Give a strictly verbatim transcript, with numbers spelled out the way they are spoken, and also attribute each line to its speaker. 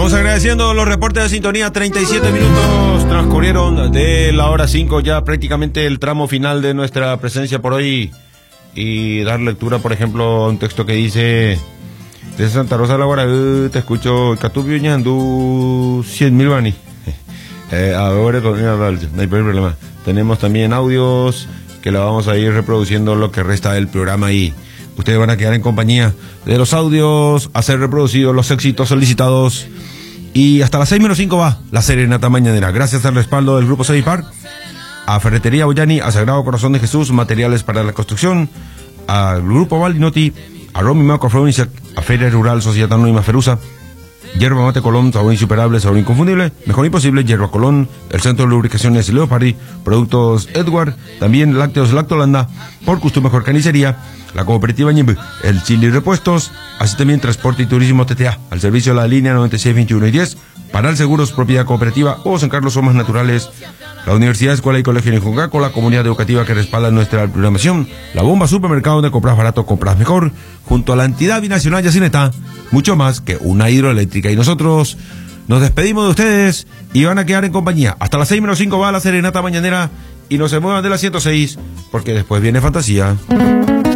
Speaker 1: Vamos agradeciendo los reportes de sintonía. treinta y siete minutos transcurrieron de la hora cinco, ya prácticamente el tramo final de nuestra presencia por hoy. Y dar lectura, por ejemplo, a un texto que dice: de Santa Rosa de la Guará, te escucho, Catubio ñandú cien mil bani. Eh, ahora no hay problema. Tenemos también audios que la vamos a ir reproduciendo lo que resta del programa y ustedes van a quedar en compañía de los audios a ser reproducidos, los éxitos solicitados. Y hasta las seis menos cinco va la serenata mañanera. Gracias al respaldo del Grupo Sevipar, a Ferretería Boyani, a Sagrado Corazón de Jesús, materiales para la construcción, al Grupo Valinotti, a Romy Maco Furniture, a Feria Rural Sociedad Anónima Ferusa, Yerba Mate Colón, sabor insuperable, sabor inconfundible, mejor imposible, Yerba Colón, el Centro de Lubricaciones Leopardi, Productos Edward, también Lácteos Lactolanda, por Gusto Mejor Carnicería, la Cooperativa Ñembe, el Chile y Repuestos, así también Transporte y Turismo T T A, al servicio de la línea noventa y seis, veintiuno y diez, Panal Seguros, Propiedad Cooperativa, o San Carlos Somas Naturales, la Universidad, Escuela y Colegio de Jungaco, la comunidad educativa que respalda nuestra programación, la Bomba Supermercado donde compras barato, compras mejor, junto a la entidad binacional Yacineta, mucho más que una hidroeléctrica. Y nosotros nos despedimos de ustedes y van a quedar en compañía. Hasta las seis menos cinco va la serenata mañanera y no se muevan de la ciento seis porque después viene Fantasía.